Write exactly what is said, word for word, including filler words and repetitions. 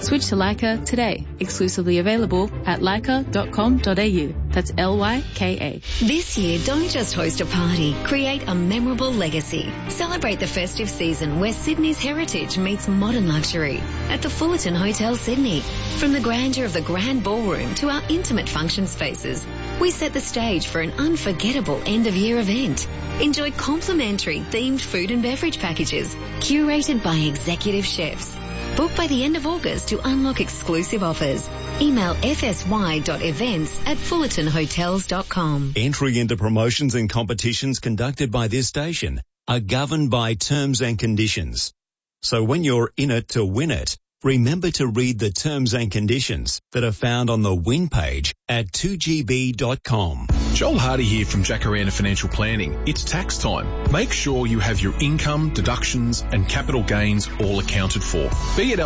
Switch to Lyca today. Exclusively available at lyca dot com dot a u. That's L Y K A. This year, don't just host a party. Create a memorable legacy. Celebrate the festive season where Sydney's heritage meets modern luxury at the Fullerton Hotel Sydney. From the grandeur of the grand ballroom to our intimate function spaces, we set the stage for an unforgettable end-of-year event. Enjoy complimentary themed food and beverage packages curated by executive chefs. Book by the end of August to unlock exclusive offers. Email f s y dot events at fullerton hotels dot com. Entry into promotions and competitions conducted by this station are governed by terms and conditions. So when you're in it to win it, remember to read the terms and conditions that are found on the win page at two g b dot com. Joel Hardy here from Jacaranda Financial Planning. It's tax time. Make sure you have your income, deductions and capital gains all accounted for. Be it